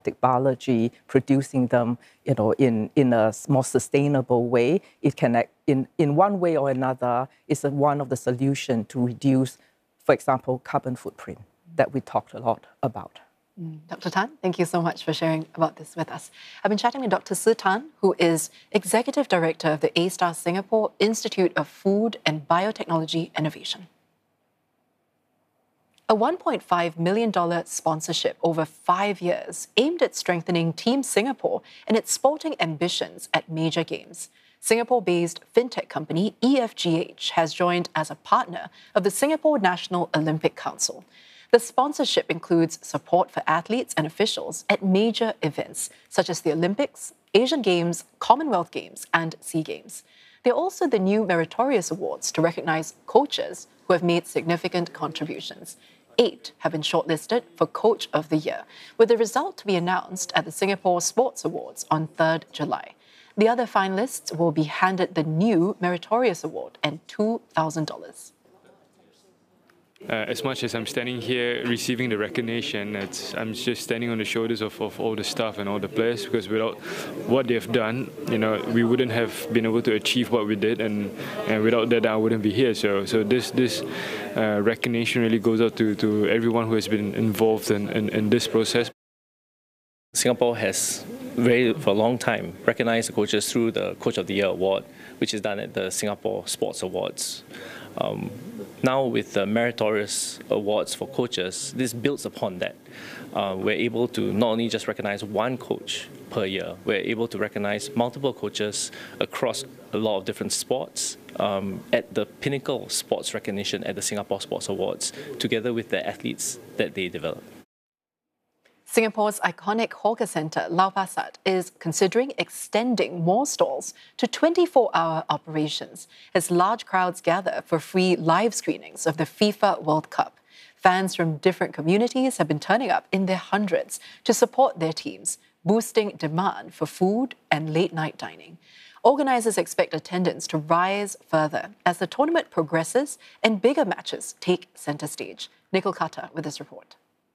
biology, producing them, in a more sustainable way. It can, in one way or another, is one of the solutions to reduce, for example, carbon footprint that we talked a lot about. Dr. Tan, thank you so much for sharing about this with us. I've been chatting with Dr. Tze Tan, who is Executive Director of the A*STAR Singapore Institute of Food and Biotechnology Innovation. A $1.5 million sponsorship over 5 years aimed at strengthening Team Singapore and its sporting ambitions at major games. Singapore-based fintech company EFGH has joined as a partner of the Singapore National Olympic Council. The sponsorship includes support for athletes and officials at major events such as the Olympics, Asian Games, Commonwealth Games, and SEA Games. There are also the new Meritorious Awards to recognize coaches who have made significant contributions. 8 have been shortlisted for Coach of the Year, with the result to be announced at the Singapore Sports Awards on 3rd July. The other finalists will be handed the new Meritorious Award and $2,000. As much as I'm standing here receiving the recognition, I'm just standing on the shoulders of all the staff and all the players, because without what they've done, we wouldn't have been able to achieve what we did, and without that, I wouldn't be here. So this recognition really goes out to everyone who has been involved in this process. Singapore has for a long time recognized the coaches through the Coach of the Year award, which is done at the Singapore Sports Awards. Now with the Meritorious Awards for coaches, this builds upon that. We're able to not only just recognize one coach per year, we're able to recognize multiple coaches across a lot of different sports at the pinnacle of sports recognition at the Singapore Sports Awards, together with the athletes that they develop. Singapore's iconic hawker centre, Lau Pa Sat, is considering extending more stalls to 24-hour operations as large crowds gather for free live screenings of the FIFA World Cup. Fans from different communities have been turning up in their hundreds to support their teams, boosting demand for food and late-night dining. Organisers expect attendance to rise further as the tournament progresses and bigger matches take centre stage. Nicole Carter with this report.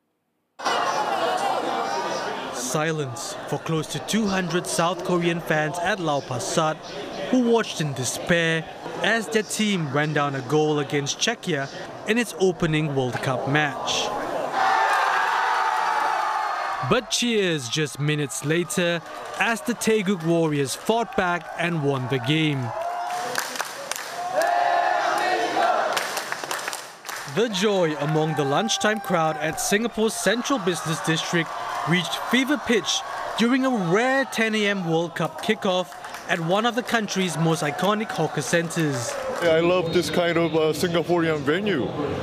Silence for close to 200 South Korean fans at Lau Pa Sat, who watched in despair as their team ran down a goal against Czechia in its opening World Cup match. But cheers just minutes later as the Taeguk Warriors fought back and won the game. The joy among the lunchtime crowd at Singapore's Central Business District reached fever pitch during a rare 10 a.m. World Cup kickoff at one of the country's most iconic hawker centres. I love this kind of Singaporean venue.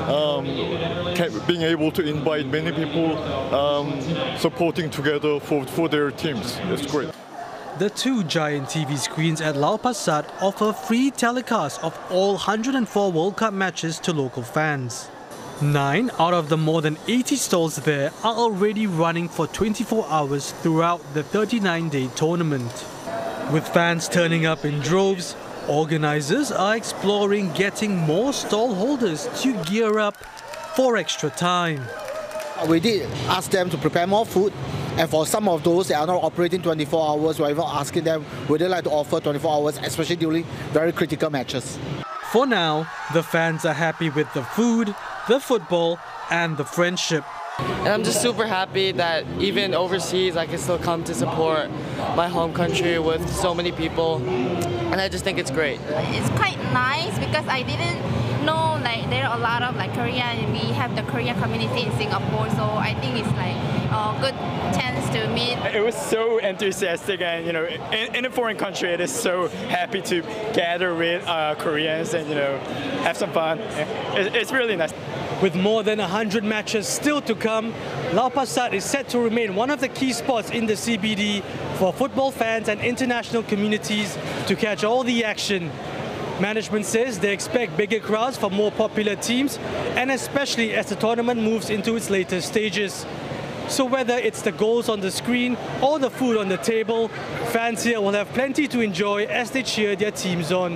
Being able to invite many people supporting together for their teams. It's great. The 2 giant TV screens at Lau Pa Sat offer free telecasts of all 104 World Cup matches to local fans. 9 out of the more than 80 stalls there are already running for 24 hours throughout the 39-day tournament. With fans turning up in droves, organisers are exploring getting more stall holders to gear up for extra time. We did ask them to prepare more food, and for some of those that are not operating 24 hours, we're even asking them would they like to offer 24 hours, especially during very critical matches. For now, the fans are happy with the food, the football and the friendship. And I'm just super happy that even overseas I can still come to support my home country with so many people, and I just think it's great. It's quite nice because I didn't know there are a lot of Korean, and we have the Korean community in Singapore, so I think it's a good chance to meet. It was so enthusiastic, and in a foreign country it is so happy to gather with Koreans and have some fun. It's really nice. With more than 100 matches still to come, Lau Pa Sat is set to remain one of the key spots in the CBD for football fans and international communities to catch all the action. Management says they expect bigger crowds for more popular teams, and especially as the tournament moves into its later stages. So whether it's the goals on the screen or the food on the table, fans here will have plenty to enjoy as they cheer their teams on.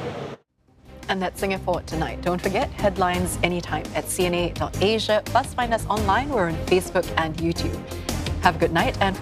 And that's Singapore Tonight. Don't forget, headlines anytime at CNA.Asia. Plus, find us online. We're on Facebook and YouTube. Have a good night. And